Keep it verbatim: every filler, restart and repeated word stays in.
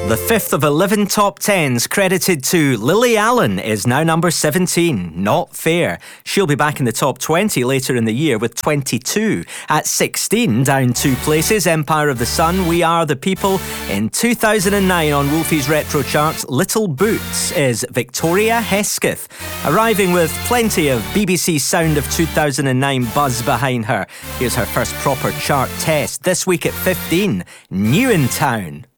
The fifth of eleven top tens credited to Lily Allen is now number seventeen. Not fair. She'll be back in the top twenty later in the year with twenty-two. At sixteen, down two places, Empire of the Sun, We Are the People. In two thousand nine on Wolfie's Retro Charts, Little Boots is Victoria Hesketh, arriving with plenty of B B C Sound of two thousand nine buzz behind her. Here's her first proper chart test. This week at fifteen, New in Town.